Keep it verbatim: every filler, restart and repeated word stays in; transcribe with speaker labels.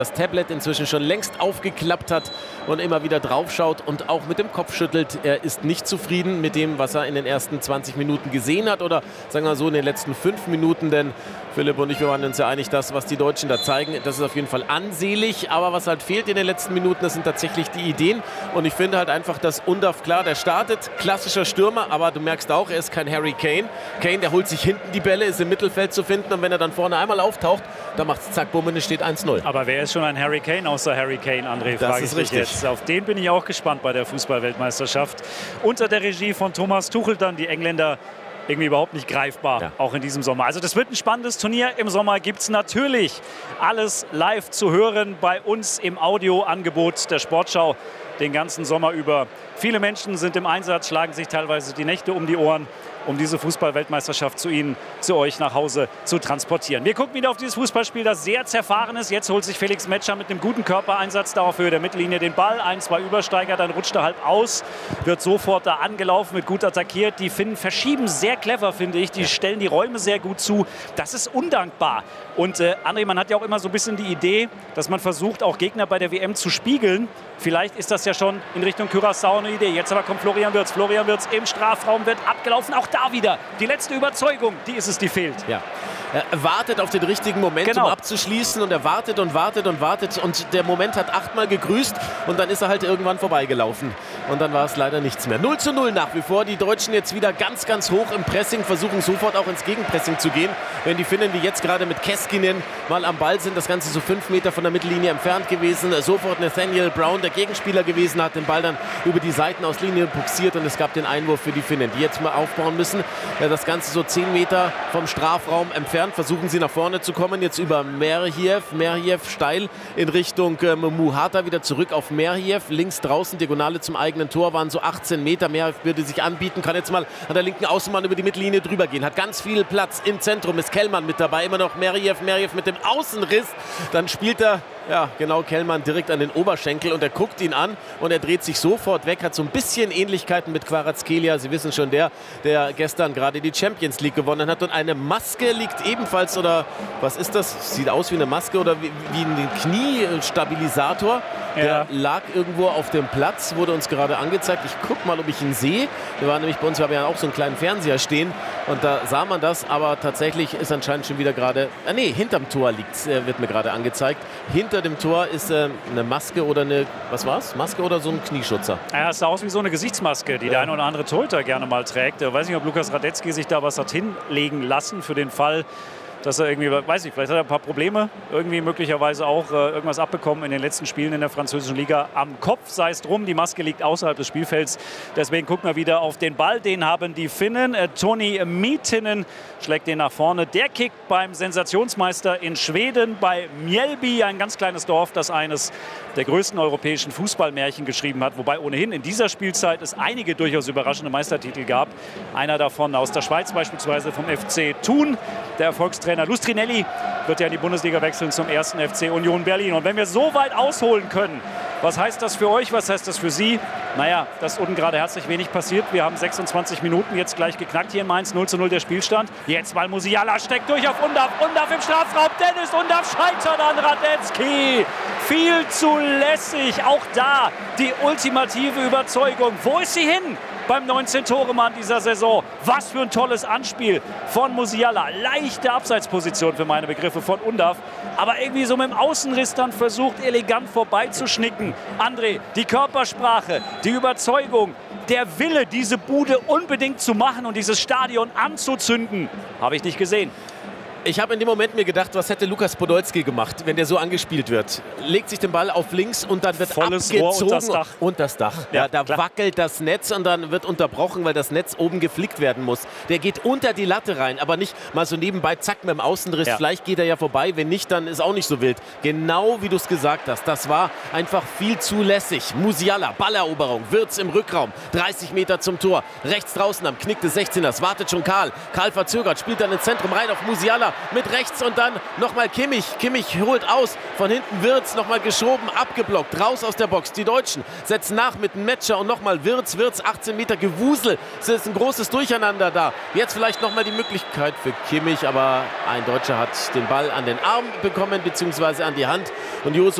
Speaker 1: das Tablet inzwischen schon längst aufgeklappt hat und immer wieder draufschaut und auch mit dem Kopf schüttelt. Er ist nicht zufrieden mit dem, was er in den ersten zwanzig Minuten gesehen hat oder sagen wir so in den letzten fünf Minuten, denn Philipp und ich, wir waren uns ja einig, das, was die Deutschen da zeigen, das ist auf jeden Fall ansehlich, aber was halt fehlt in den letzten Minuten, das sind tatsächlich die Ideen und ich finde halt einfach, dass Undav, klar, der startet, klassischer Stürmer, aber du merkst auch, er ist kein Harry Kane. Kane, der holt sich hinten die Bälle, ist im Mittelfeld zu finden und wenn er dann vorne einmal auftaucht, dann macht es zack, bumm, und es steht eins null.
Speaker 2: Aber wer ist schon ein Harry Kane außer Harry Kane, André?
Speaker 1: Das ist richtig.
Speaker 2: Jetzt. Auf den bin ich auch gespannt bei der Fußball-Weltmeisterschaft. Unter der Regie von Thomas Tuchel dann die Engländer irgendwie überhaupt nicht greifbar, ja. Auch in diesem Sommer. Also das wird ein spannendes Turnier. Im Sommer gibt es natürlich alles live zu hören bei uns im Audioangebot der Sportschau den ganzen Sommer über. Viele Menschen sind im Einsatz, schlagen sich teilweise die Nächte um die Ohren, um diese Fußball-Weltmeisterschaft zu Ihnen, zu euch nach Hause zu transportieren. Wir gucken wieder auf dieses Fußballspiel, das sehr zerfahren ist. Jetzt holt sich Felix Metscher mit einem guten Körpereinsatz da auf Höhe der Mittellinie den Ball. Ein, zwei Übersteiger, dann rutscht er halb aus, wird sofort da angelaufen, wird gut attackiert. Die Finnen verschieben sehr clever, finde ich. Die stellen die Räume sehr gut zu. Das ist undankbar. Und äh, André, man hat ja auch immer so ein bisschen die Idee, dass man versucht, auch Gegner bei der W M zu spiegeln. Vielleicht ist das ja schon in Richtung Curaçao eine Idee. Jetzt aber kommt Florian Wirtz. Florian Wirtz im Strafraum wird abgelaufen. Auch da wieder die letzte Überzeugung, die ist es, die fehlt.
Speaker 1: Ja. Er wartet auf den richtigen Moment, genau, um abzuschließen und er wartet und wartet und wartet und der Moment hat achtmal gegrüßt und dann ist er halt irgendwann vorbeigelaufen und dann war es leider nichts mehr. null zu null nach wie vor, die Deutschen jetzt wieder ganz, ganz hoch im Pressing, versuchen sofort auch ins Gegenpressing zu gehen, wenn die Finnen, die jetzt gerade mit Keskinen mal am Ball sind, das Ganze so fünf Meter von der Mittellinie entfernt gewesen, sofort Nathaniel Brown, der Gegenspieler gewesen, hat den Ball dann über die Seitenauslinie buxiert und es gab den Einwurf für die Finnen, die jetzt mal aufbauen müssen, das Ganze so zehn Meter vom Strafraum entfernt. Versuchen sie nach vorne zu kommen, jetzt über Merhiev, Merhiev steil in Richtung äh, Muhata, wieder zurück auf Merhiev, links draußen, Diagonale zum eigenen Tor, waren so achtzehn Meter, Merhiev würde sich anbieten, kann jetzt mal an der linken Außenbahn über die Mittellinie drüber gehen, hat ganz viel Platz, im Zentrum ist Kellmann mit dabei, immer noch Merhiev, Merhiev mit dem Außenriss, dann spielt er, ja genau, Kellmann direkt an den Oberschenkel und er guckt ihn an und er dreht sich sofort weg, hat so ein bisschen Ähnlichkeiten mit Kvaratskhelia, Sie wissen schon, der, der gestern gerade die Champions League gewonnen hat und eine Maske liegt ebenfalls, oder was ist das? Sieht aus wie eine Maske oder wie, wie ein Kniestabilisator. Der ja. lag irgendwo auf dem Platz, wurde uns gerade angezeigt. Ich gucke mal, ob ich ihn sehe. Wir waren nämlich bei uns, wir haben ja auch so einen kleinen Fernseher stehen und da sah man das, aber tatsächlich ist anscheinend schon wieder gerade, ah nee, hinterm Tor liegt, äh, wird mir gerade angezeigt. Hinter dem Tor ist äh, eine Maske oder eine, was war's? Maske oder so ein Knieschutzer?
Speaker 2: Ja, es sah aus wie so eine Gesichtsmaske, die ja. der eine oder andere Torhüter gerne mal trägt. Ich weiß nicht, ob Lukas Radetzky sich da was hat hinlegen lassen für den Fall, dass er irgendwie, weiß ich, vielleicht hat er ein paar Probleme, irgendwie möglicherweise auch äh, irgendwas abbekommen in den letzten Spielen in der französischen Liga am Kopf, sei es drum, die Maske liegt außerhalb des Spielfelds, deswegen gucken wir wieder auf den Ball, den haben die Finnen, äh, Toni Miettinen schlägt den nach vorne, der Kick beim Sensationsmeister in Schweden, bei Mjällby, ein ganz kleines Dorf, das eines der größten europäischen Fußballmärchen geschrieben hat, wobei ohnehin in dieser Spielzeit es einige durchaus überraschende Meistertitel gab, einer davon aus der Schweiz beispielsweise vom F C Thun, der Erfolgstrainer Trainer Lustrinelli wird ja in die Bundesliga wechseln zum ersten F C Union Berlin. Und wenn wir so weit ausholen können, was heißt das für euch, was heißt das für Sie? Naja, dass unten gerade herzlich wenig passiert. Wir haben sechsundzwanzig Minuten jetzt gleich geknackt hier in Mainz. null zu null der Spielstand. Jetzt mal Musiala steckt durch auf Undav. Undav im Strafraum. Dennis Undav scheitert an Radetzky. Viel zu lässig. Auch da die ultimative Überzeugung. Wo ist sie hin? Beim neunzehn-Tore-Mann dieser Saison. Was für ein tolles Anspiel von Musiala. Leichte Abseitsposition für meine Begriffe von Undav. Aber irgendwie so mit dem Außenriss dann versucht, elegant vorbeizuschnicken. André, die Körpersprache, die Überzeugung, der Wille, diese Bude unbedingt zu machen und dieses Stadion anzuzünden, habe ich nicht gesehen.
Speaker 1: Ich habe in dem Moment mir gedacht, was hätte Lukas Podolski gemacht, wenn der so angespielt wird. Legt sich den Ball auf links und dann wird
Speaker 2: volles
Speaker 1: abgezogen.
Speaker 2: Rohr und das Dach.
Speaker 1: Und das Dach. Ja, ja, da klar. wackelt das Netz und dann wird unterbrochen, weil das Netz oben geflickt werden muss. Der geht unter die Latte rein, aber nicht mal so nebenbei, zack, mit dem Außenriss. Ja. Vielleicht geht er ja vorbei, wenn nicht, dann ist auch nicht so wild. Genau wie du es gesagt hast, das war einfach viel zu lässig. Musiala, Balleroberung, Wirtz im Rückraum, dreißig Meter zum Tor. Rechts draußen am Knick des sechzehners, wartet schon Karl. Karl verzögert, spielt dann ins Zentrum rein auf Musiala. Metscher mit rechts und dann nochmal Kimmich. Kimmich holt aus. Von hinten Wirtz nochmal geschoben, abgeblockt. Raus aus der Box. Die Deutschen setzen nach mit dem Metscher und nochmal Wirtz. Wirtz, achtzehn Meter Gewusel. Es ist ein großes Durcheinander da. Jetzt vielleicht nochmal die Möglichkeit für Kimmich, aber ein Deutscher hat den Ball an den Arm bekommen, beziehungsweise an die Hand. Und Josu